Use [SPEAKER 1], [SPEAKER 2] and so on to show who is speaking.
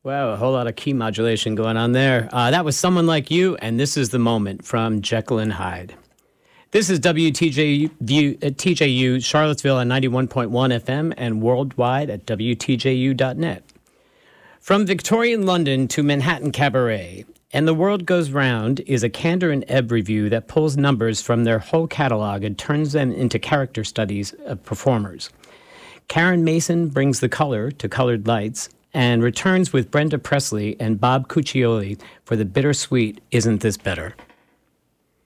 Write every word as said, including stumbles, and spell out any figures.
[SPEAKER 1] Wow, a whole lot of key modulation going on there. Uh, that was Someone Like You, and this is The Moment from Jekyll and Hyde. This is W T J U, uh, T J U Charlottesville on ninety-one point one F M and worldwide at W T J U dot net. From Victorian London to Manhattan Cabaret, And the World Goes Round is a Candor and Ebb review that pulls numbers from their whole catalog and turns them into character studies of performers. Karen Mason brings the color to Colored Lights and returns with Brenda Presley and Bob Cuccioli for the bittersweet Isn't This Better?